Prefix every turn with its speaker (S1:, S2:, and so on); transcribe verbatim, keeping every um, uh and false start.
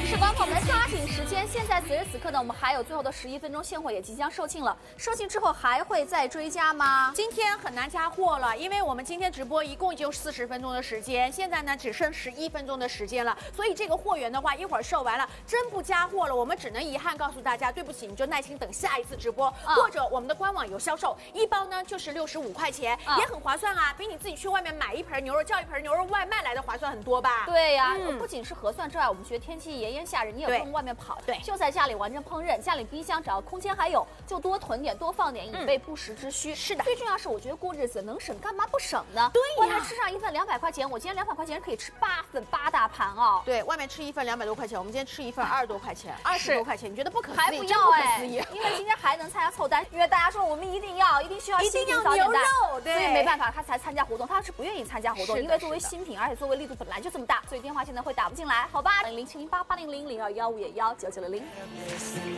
S1: 时光朋友们，抓紧时间！现在此时此刻呢，我们还有最后的十一分钟，现货也即将售罄了。售罄之后还会再追加吗？
S2: 今天很难加货了，因为我们今天直播一共就四十分钟的时间，现在呢只剩十一分钟的时间了，所以这个货源的话，一会儿售完了，真不加货了，我们只能遗憾告诉大家，对不起，你就耐心等下一次直播，嗯、或者我们的官网有销售，一包呢就是六十五块钱，嗯、也很划算啊，比你自己去外面买一盆牛肉叫一盆牛肉外卖来的划算很多吧？
S1: 对呀、啊嗯，不仅是合算之外，我们觉得天气炎炎夏日，你也不用外面跑，
S2: 对，
S1: 就在家里完成烹饪，家里冰箱只要空间还有，就多囤点，多放点，以备不时之需。嗯、是的，最重要是我觉得过日子能省干嘛不省呢？
S2: 对呀，
S1: 外面吃上一份两百块钱，我今天两百块钱可以吃八份八大盘哦。
S2: 对，外面吃一份两百多块钱，我们今天吃一份二十多块钱，二十多块钱，你觉得不可思议？
S1: 还不要哎，
S2: 因
S1: 为今天还能参加凑单，因为大家说我们一定要，一定需要
S2: 一定要牛肉，对，
S1: 所以没办法，他才参加活动，他是不愿意参加活动，因为作为新品，而且作为力度本来就这么大，所以电话现在会打不进来，好吧？零零七零八八零零零二幺五幺九九零零。